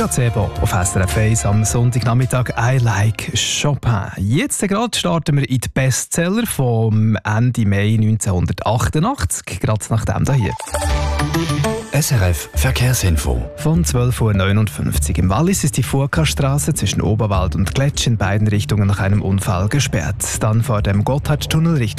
Gazebo auf SRF 1 am Sonntagnachmittag «I Like Chopin». Jetzt gerade starten wir in die Bestseller vom Ende Mai 1988, gerade nach dem hier. SRF Verkehrsinfo. Von 12.59 Uhr im Wallis ist die Furka-Straße zwischen Oberwald und Gletsch in beiden Richtungen nach einem Unfall gesperrt. Dann vor dem Gotthardtunnel Richtung